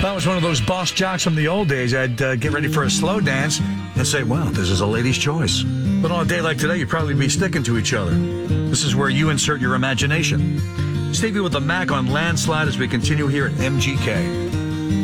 That was one of those boss jocks from the old days. I'd get ready for a slow dance and say, well, this is a lady's choice. But on a day like today, you'd probably be sticking to each other. This is where you insert your imagination. Stevie with the Mac on Landslide as we continue here at MGK.